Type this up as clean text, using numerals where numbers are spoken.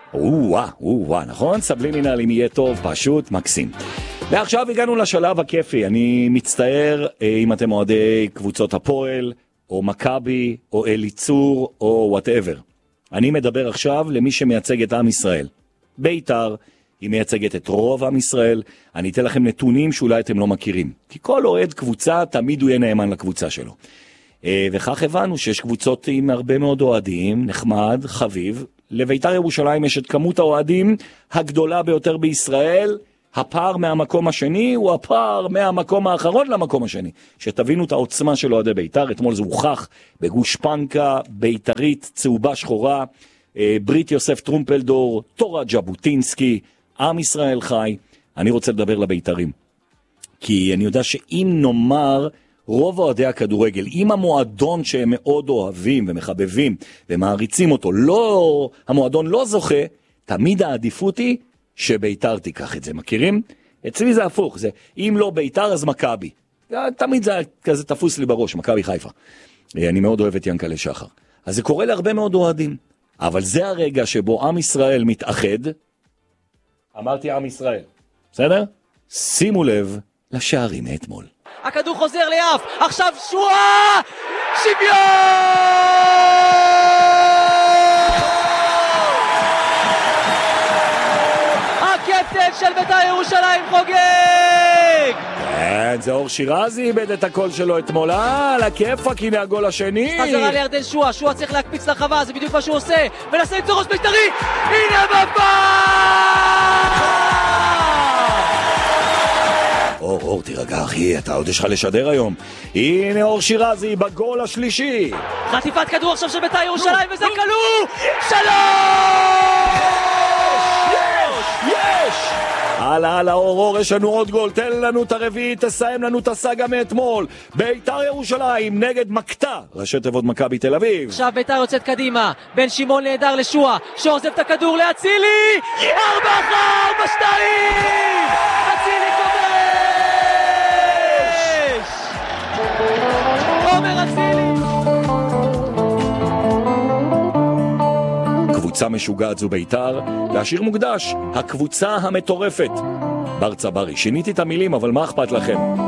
נכון? סבלימינל, אם יהיה טוב, פשוט מקסים. ועכשיו הגענו לשלב הכיפי. אני מצטער אם אתם אוהדי קבוצות הפועל, או מכבי, או אליצור, או whatever. אני מדבר עכשיו למי שמייצג את עם ישראל. בית"ר, היא מייצגת את רוב עם ישראל. אני אתן לכם נתונים שאולי אתם לא מכירים. כי כל אוהד קבוצה, תמיד הוא יהיה נאמן לקבוצה שלו. וכך הבנו שיש קבוצות עם הרבה מאוד אוהדים, נחמד, חביב. לבית"ר ירושלים יש את כמות האוהדים הגדולה ביותר בישראל. הפער מהמקום השני הוא הפער מהמקום האחרון למקום השני. שתבינו את העוצמה של אוהדי בית"ר. אתמול זה הוכח בגוש פנקה, בית"רית, צהובה שחורה, ברית יוסף טרומפלדור, תורה ג'בוטינסקי, עם ישראל חי. אני רוצה לדבר לבית"רים. כי אני יודע שאם נאמר רוב אוהדי הכדורגל, אם המועדון שהם מאוד אוהבים ומחבבים ומעריצים אותו, המועדון לא זוכה, תמיד העדיפות היא שבית"ר תיקח את זה. מכירים? אצלי זה הפוך, זה אם לא בית"ר אז מכבי. תמיד זה כזה תפוס לי בראש, מכבי חיפה. אני מאוד אוהב את ינקלה שחר. אז זה קורה להרבה מאוד אוהדים. אבל זה הרגע שבו עם ישראל מתאחד. אמרתי עם ישראל. בסדר? שימו לב לשערים מאתמול. הכדור חוזר ליאף, עכשיו שועה! שוויון! הקפטן של בית"ר ירושלים חוגג! כן, זה אור שירזי איבד את הקול שלו אתמול, על הכיפק, הנה הגול השני. חזרה לירדן שועה, שועה צריך להקפיץ לרחבה, זה בדיוק מה שהוא עושה, מנסה למצוא ראש בית"רי, הנה בפעם! אור, תירגע אחי, אתה עוד יש לך לשדר היום. הנה אור שירזי בגול השלישי. חטיפת כדור עכשיו של בית"ר ירושלים וזה כלוא! 3! יש! הלאה, אור, יש לנו עוד גול, תן לנו את הרביעי, תסיים לנו את הסאגה מאתמול. בית"ר ירושלים נגד מקטע, ראשי תיבות מכבי תל אביב. עכשיו בית"ר יוצאת קדימה, בן שמעון נהדר לשועה, שעוזב את הכדור לאצילי! 4-4-2! אצילי כובש! עומר אצילי! קבוצה משוגעת זו בית"ר, והשיר מוקדש, הקבוצה המטורפת. בר צברי, שיניתי את המילים, אבל מה אכפת לכם?